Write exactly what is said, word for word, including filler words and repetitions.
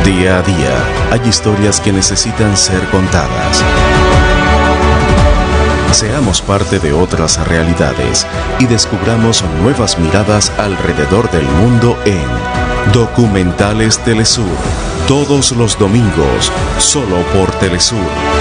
Día a día hay historias que necesitan ser contadas. Seamos parte de otras realidades y descubramos nuevas miradas alrededor del mundo en Documentales Telesur. Todos los domingos, solo por Telesur.